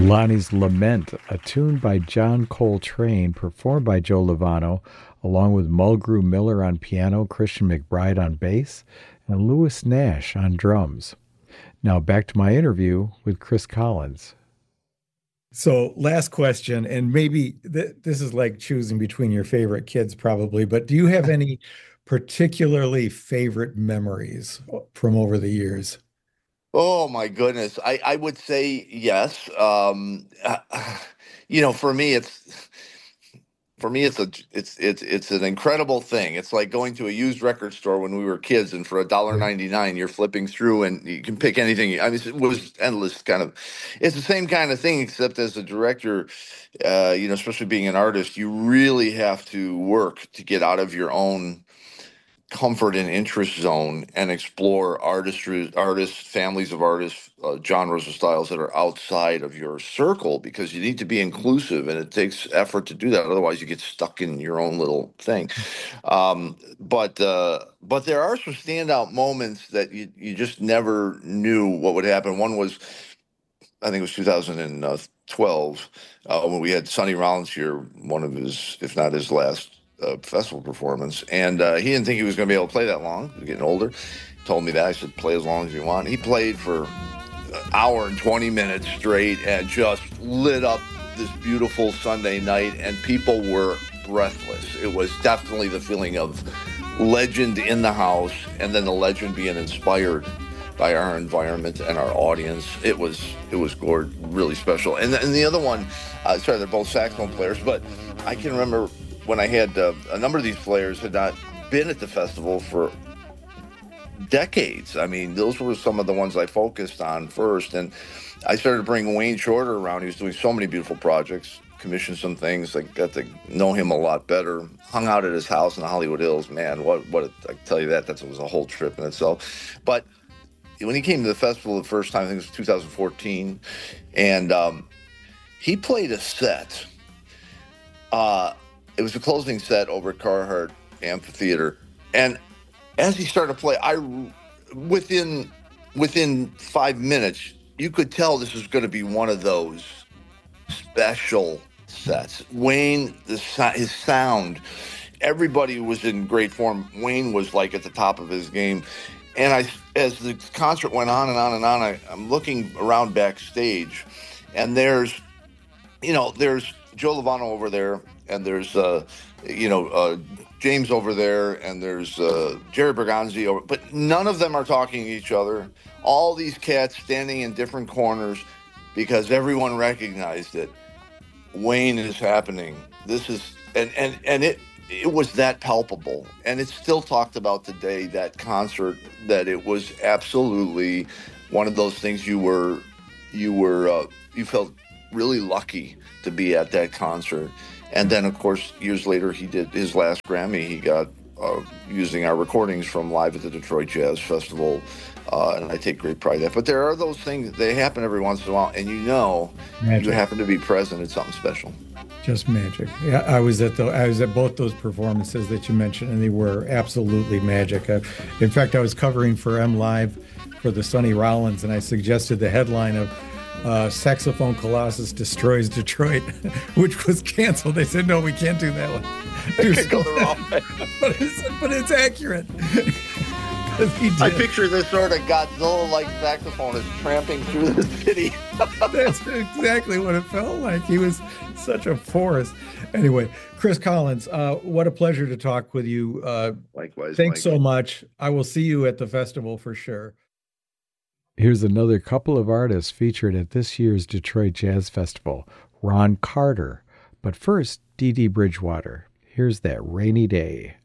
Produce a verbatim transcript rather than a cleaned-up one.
Lonnie's Lament, a tune by John Coltrane, performed by Joe Lovano, along with Mulgrew Miller on piano, Christian McBride on bass, and Louis Nash on drums. Now back to my interview with Chris Collins. So, last question, and maybe th- this is like choosing between your favorite kids, probably, but do you have any particularly favorite memories from over the years? Oh my goodness. I, I would say yes. Um, you know, for me, it's for me, it's a it's it's it's an incredible thing. It's like going to a used record store when we were kids, and for a dollar Yeah. ninety nine, you're flipping through, and you can pick anything. I mean, it was endless. Kind of, it's the same kind of thing, except as a director, uh, you know, especially being an artist, you really have to work to get out of your own comfort and interest zone and explore artistry, artists, families of artists, uh, genres or styles that are outside of your circle, because you need to be inclusive, and it takes effort to do that. Otherwise, you get stuck in your own little thing. Um, but uh, but there are some standout moments that you you just never knew what would happen. One was, I think it was two thousand twelve, uh, when we had Sonny Rollins here, one of his, if not his last uh, festival performance. And uh, he didn't think he was going to be able to play that long. He was getting older. Told me that. I said, play as long as you want. He played for an hour and twenty minutes straight and just lit up this beautiful Sunday night, and people were breathless. It was definitely the feeling of legend in the house, and then the legend being inspired by our environment and our audience. It was it was gourd, really special. And, and the other one, uh, sorry, they're both saxophone players, but I can remember when I had uh, a number of these players had not been at the festival for decades. I mean, those were some of the ones I focused on first. And I started to bring Wayne Shorter around. He was doing so many beautiful projects, commissioned some things. I got to know him a lot better. Hung out at his house in the Hollywood Hills. Man, what what a, I tell you that, that was a whole trip in itself. But when he came to the festival the first time, I think it was two thousand fourteen, and um, he played a set. Uh, it was a closing set over at Carhart Amphitheater, and as he started to play, I within within five minutes, you could tell this was going to be one of those special sets. Wayne, the his sound, everybody was in great form. Wayne was like at the top of his game. And I, as the concert went on and on and on, I, I'm looking around backstage, and there's, you know, there's Joe Lovano over there, and there's, uh, you know, uh, James over there, and there's uh, Jerry Bergonzi over, but none of them are talking to each other. All these cats standing in different corners, because everyone recognized it. Wayne is happening. This is, and and and it. It was that palpable, and it's still talked about today, that concert, that it was absolutely one of those things you were, you were, uh, you felt really lucky to be at that concert. And then, of course, years later, he did his last Grammy. He got uh, using our recordings from Live at the Detroit Jazz Festival, uh, and I take great pride in that. But there are those things, they happen every once in a while, and you know, magic. You happen to be present at something special. Just magic. Yeah, I was at the I was at both those performances that you mentioned, and they were absolutely magic. I, in fact, I was covering for M Live for the Sonny Rollins, and I suggested the headline of uh, "Saxophone Colossus Destroys Detroit," which was canceled. They said, "No, we can't do that one." It could go the wrong way. but it's but it's accurate. I picture this sort of Godzilla-like saxophonist tramping through the city. That's exactly what it felt like. He was such a force. Anyway, Chris Collins, uh, what a pleasure to talk with you. Uh, Likewise. Thanks Mike. so much. I will see you at the festival for sure. Here's another couple of artists featured at this year's Detroit Jazz Festival, Ron Carter. But first, Dee Dee Bridgewater. Here's That Rainy Day.